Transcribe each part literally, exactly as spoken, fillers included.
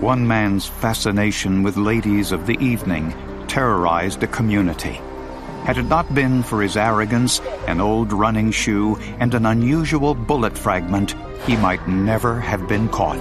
One man's fascination with ladies of the evening terrorized the community. Had it not been for his arrogance, an old running shoe, and an unusual bullet fragment, he might never have been caught.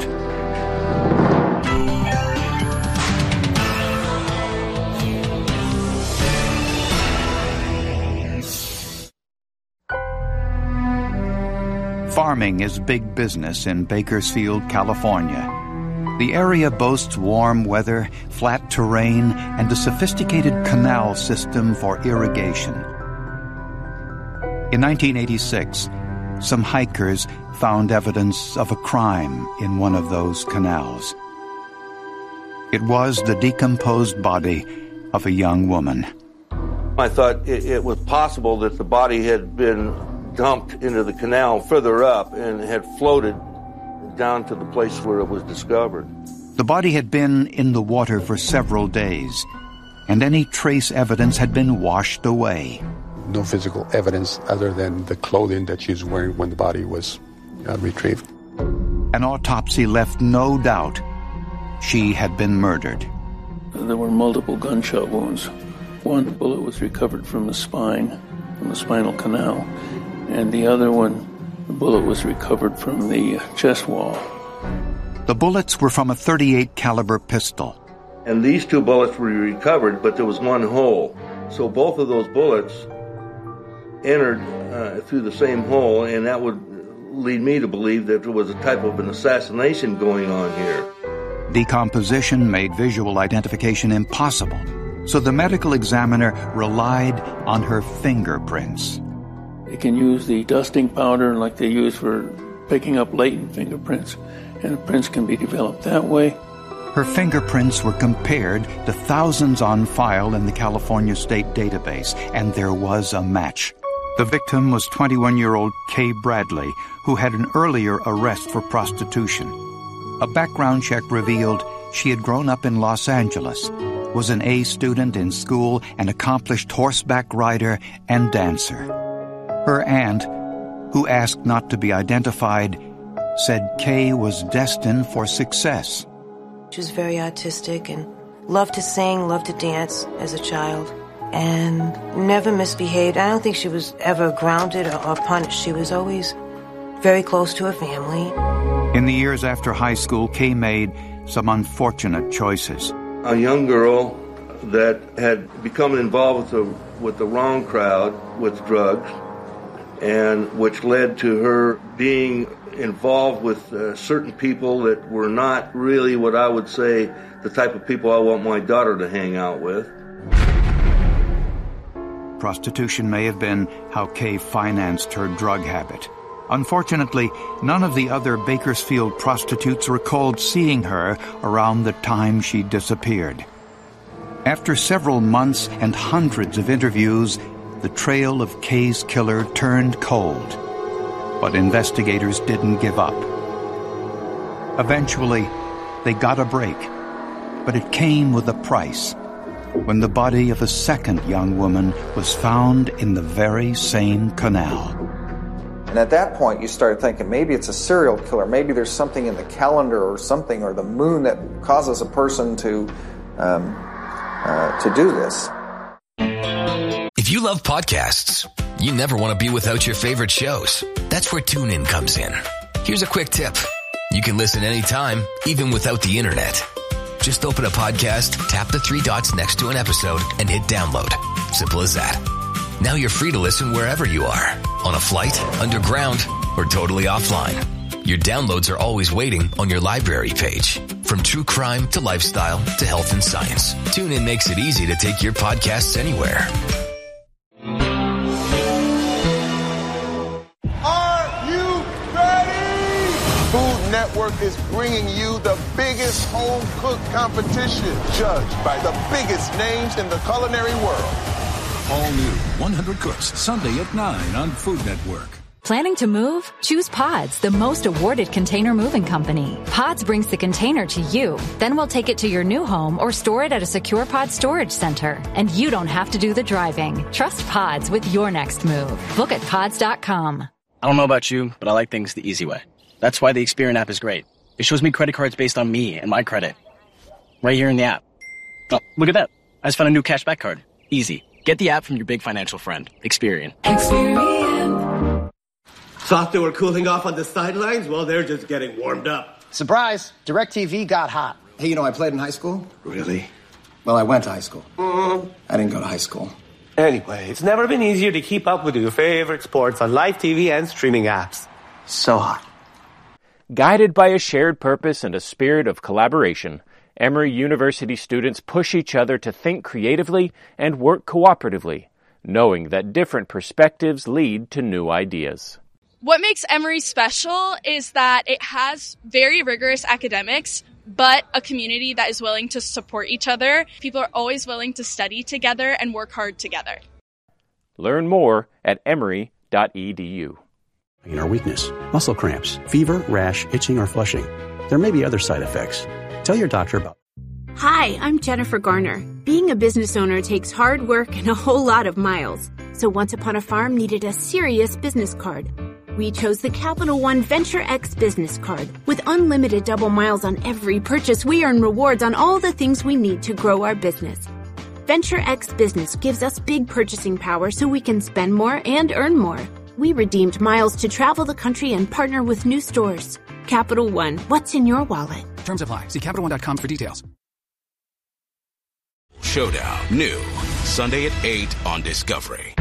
Farming is big business in Bakersfield, California. The area boasts warm weather, flat terrain, and a sophisticated canal system for irrigation. In nineteen eighty-six, some hikers found evidence of a crime in one of those canals. It was the decomposed body of a young woman. I thought it, it was possible that the body had been dumped into the canal further up and had floated down to the place where it was discovered. The body had been in the water for several days, and any trace evidence had been washed away. No physical evidence other than the clothing that she was wearing when the body was uh, retrieved. An autopsy left no doubt she had been murdered. There were multiple gunshot wounds. One bullet was recovered from the spine, from the spinal canal, and the other one, the bullet was recovered from the chest wall. The bullets were from a thirty-eight caliber pistol. And these two bullets were recovered, but there was one hole. So both of those bullets entered uh, through the same hole, and that would lead me to believe that there was a type of an assassination going on here. Decomposition made visual identification impossible, so the medical examiner relied on her fingerprints. They can use the dusting powder like they use for picking up latent fingerprints, and the prints can be developed that way. Her fingerprints were compared to thousands on file in the California State Database, and there was a match. The victim was twenty-one-year-old Kay Bradley, who had an earlier arrest for prostitution. A background check revealed she had grown up in Los Angeles, was an A student in school, an accomplished horseback rider and dancer. Her aunt, who asked not to be identified, said Kay was destined for success. She was very artistic and loved to sing, loved to dance as a child, and never misbehaved. I don't think she was ever grounded or, or punished. She was always very close to her family. In the years after high school, Kay made some unfortunate choices. A young girl that had become involved with the, with the wrong crowd, with drugs, and which led to her being involved with uh, certain people that were not really what I would say the type of people I want my daughter to hang out with. Prostitution may have been how Kay financed her drug habit. Unfortunately, none of the other Bakersfield prostitutes recalled seeing her around the time she disappeared. After several months and hundreds of interviews, the trail of Kay's killer turned cold. But investigators didn't give up. Eventually, they got a break, but it came with a price, when the body of a second young woman was found in the very same canal. And at that point, you started thinking, maybe it's a serial killer, maybe there's something in the calendar or something, or the moon that causes a person to, um, uh, to do this. If you love podcasts, you never want to be without your favorite shows. That's where TuneIn comes in. Here's a quick tip. You can listen anytime, even without the internet. Just open a podcast, tap the three dots next to an episode, and hit download. Simple as that. Now you're free to listen wherever you are. On a flight, underground, or totally offline. Your downloads are always waiting on your library page. From true crime to lifestyle to health and science, TuneIn makes it easy to take your podcasts anywhere. Network is bringing you the biggest home cook competition, judged by the biggest names in the culinary world. All new one hundred Cooks, Sunday at nine on Food Network. Planning to move? Choose Pods, the most awarded container moving company. Pods brings the container to you. Then we'll take it to your new home or store it at a secure Pod storage center. And you don't have to do the driving. Trust Pods with your next move. Book at pods dot com. I don't know about you, but I like things the easy way. That's why the Experian app is great. It shows me credit cards based on me and my credit. Right here in the app. Oh, look at that. I just found a new cashback card. Easy. Get the app from your big financial friend, Experian. Experian. Thought they were cooling off on the sidelines? Well, they're just getting warmed up. Surprise! DirecTV got hot. Hey, you know, I played in high school. Really? Well, I went to high school. Mm. I didn't go to high school. Anyway, it's never been easier to keep up with your favorite sports on live T V and streaming apps. So hot. Guided by a shared purpose and a spirit of collaboration, Emory University students push each other to think creatively and work cooperatively, knowing that different perspectives lead to new ideas. What makes Emory special is that it has very rigorous academics, but a community that is willing to support each other. People are always willing to study together and work hard together. Learn more at emory dot e d u. In our weakness, muscle cramps, fever, rash, itching, or flushing. There may be other side effects. Tell your doctor about. Hi, I'm Jennifer Garner. Being a business owner takes hard work and a whole lot of miles. So Once Upon a Farm needed a serious business card. We chose the Capital One Venture X business card. With unlimited double miles on every purchase, we earn rewards on all the things we need to grow our business. Venture X Business gives us big purchasing power so we can spend more and earn more. We redeemed miles to travel the country and partner with new stores. Capital One, what's in your wallet? Terms apply. See Capital One dot com for details. Showdown, new, Sunday at eight on Discovery.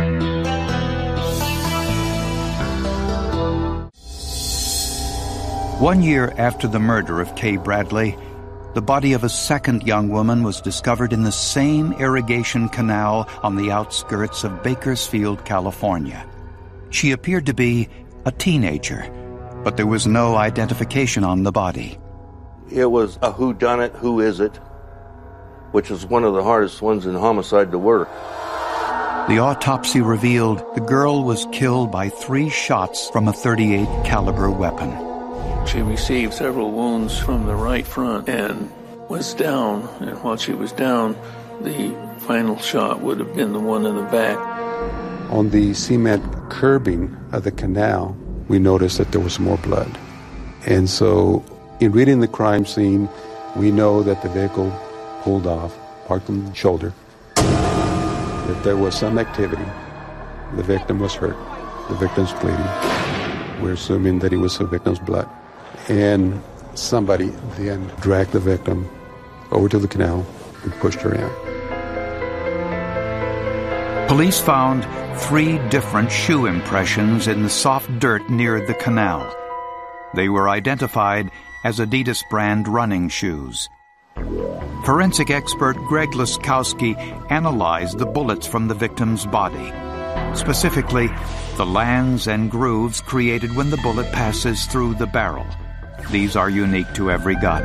One year after the murder of Kay Bradley, the body of a second young woman was discovered in the same irrigation canal on the outskirts of Bakersfield, California. She appeared to be a teenager, but there was no identification on the body. It was a whodunit, who is it, which is one of the hardest ones in homicide to work. The autopsy revealed the girl was killed by three shots from a thirty-eight caliber weapon. She received several wounds from the right front and was down, and while she was down, the final shot would have been the one in the back. On the cement curbing of the canal, we noticed that there was more blood. And so, in reading the crime scene, we know that the vehicle pulled off, parked on the shoulder, that there was some activity. The victim was hurt. The victim's bleeding. We're assuming that it was the victim's blood. And somebody then dragged the victim over to the canal and pushed her in. Police found three different shoe impressions in the soft dirt near the canal. They were identified as Adidas brand running shoes. Forensic expert Greg Laskowski analyzed the bullets from the victim's body. Specifically, the lands and grooves created when the bullet passes through the barrel. These are unique to every gun.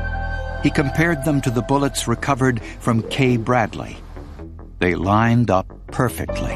He compared them to the bullets recovered from Kay Bradley. They lined up perfectly.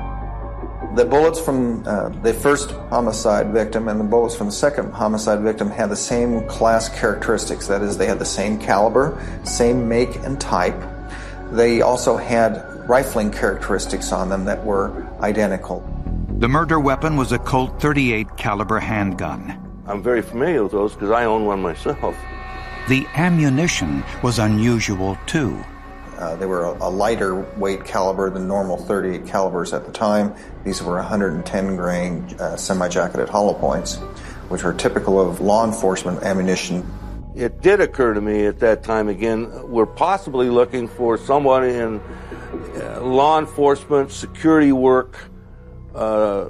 The bullets from uh, the first homicide victim and the bullets from the second homicide victim had the same class characteristics. That is, they had the same caliber, same make and type. They also had rifling characteristics on them that were identical. The murder weapon was a Colt thirty-eight caliber handgun. I'm very familiar with those because I own one myself. The ammunition was unusual too. Uh, they were a, a lighter weight caliber than normal thirty-eight calibers at the time. These were one hundred ten grain uh, semi-jacketed hollow points, which are typical of law enforcement ammunition. It did occur to me at that time again, we're possibly looking for someone in uh, law enforcement, security work, uh, uh,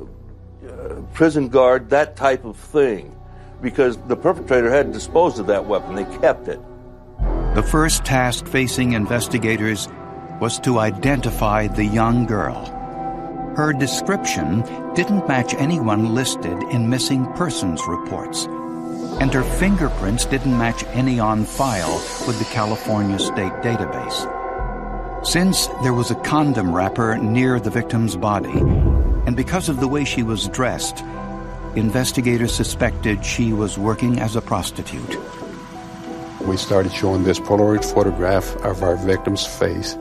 prison guard, that type of thing, because the perpetrator had disposed of that weapon. They kept it. The first task facing investigators was to identify the young girl. Her description didn't match anyone listed in missing persons reports, and her fingerprints didn't match any on file with the California State Database. Since there was a condom wrapper near the victim's body, and because of the way she was dressed, investigators suspected she was working as a prostitute. We started showing this Polaroid photograph of our victim's face.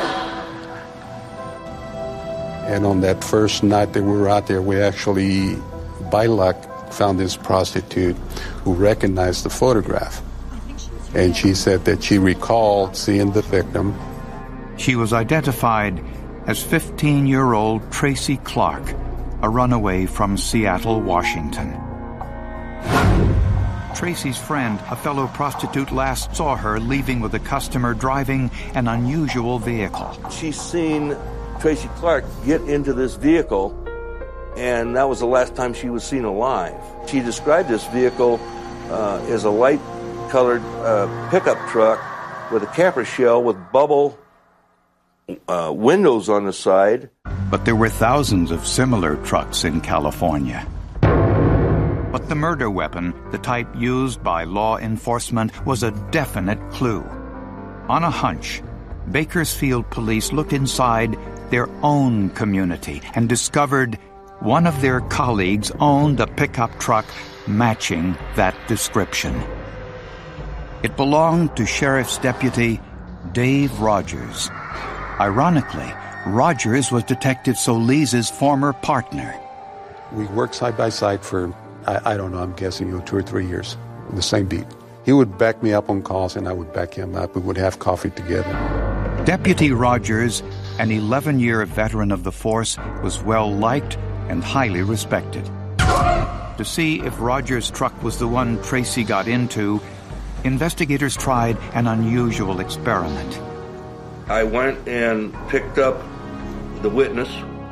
And on that first night that we were out there, we actually, by luck, found this prostitute who recognized the photograph. And she said that she recalled seeing the victim. She was identified as fifteen-year-old Tracy Clark, a runaway from Seattle, Washington. Tracy's friend, a fellow prostitute, last saw her leaving with a customer driving an unusual vehicle. She's seen Tracy Clark get into this vehicle, and that was the last time she was seen alive. She described this vehicle uh, as a light-colored uh, pickup truck with a camper shell with bubble uh, windows on the side. But there were thousands of similar trucks in California. But the murder weapon, the type used by law enforcement, was a definite clue. On a hunch, Bakersfield police looked inside their own community and discovered one of their colleagues owned a pickup truck matching that description. It belonged to Sheriff's Deputy Dave Rogers. Ironically, Rogers was Detective Solis's former partner. We worked side by side for, I, I don't know, I'm guessing, you know, two or three years in the same beat. He would back me up on calls and I would back him up. We would have coffee together. Deputy Rogers, an eleven-year veteran of the force, was well-liked and highly respected. To see if Rogers' truck was the one Tracy got into, investigators tried an unusual experiment. I went and picked up the witness,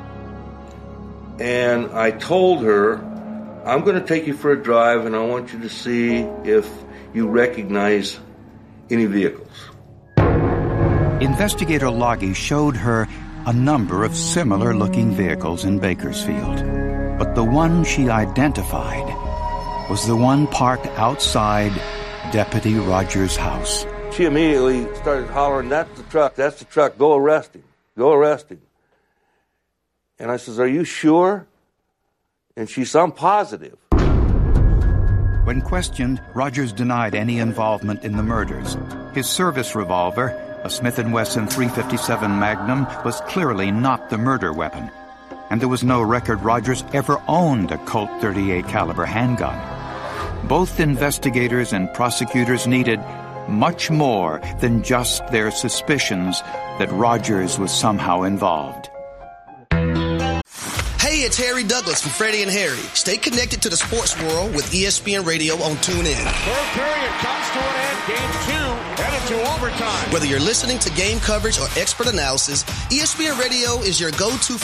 and I told her, I'm going to take you for a drive, and I want you to see if you recognize any vehicles. Investigator Loggy showed her a number of similar-looking vehicles in Bakersfield, but the one she identified was the one parked outside Deputy Rogers' house. She immediately started hollering, that's the truck, that's the truck, go arrest him, go arrest him. And I says, are you sure? And she said, I'm positive. When questioned, Rogers denied any involvement in the murders. His service revolver, a Smith and Wesson three fifty-seven Magnum, was clearly not the murder weapon. And there was no record Rogers ever owned a Colt thirty-eight caliber handgun. Both investigators and prosecutors needed much more than just their suspicions that Rogers was somehow involved. Hey, it's Harry Douglas from Freddie and Harry. Stay connected to the sports world with E S P N Radio on TuneIn. Third period comes to an end. Game two headed to overtime. Whether you're listening to game coverage or expert analysis, E S P N Radio is your go-to